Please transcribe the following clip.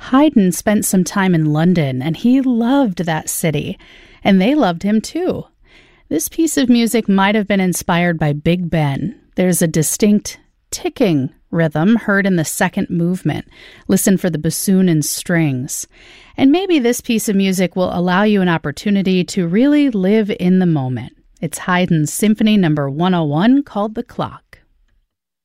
Haydn spent some time in London, and he loved that city, and they loved him too. This piece of music might have been inspired by Big Ben. There's a distinct ticking rhythm heard in the second movement. Listen for the bassoon and strings. And maybe this piece of music will allow you an opportunity to really live in the moment. It's Haydn's Symphony No. 101 called The Clock.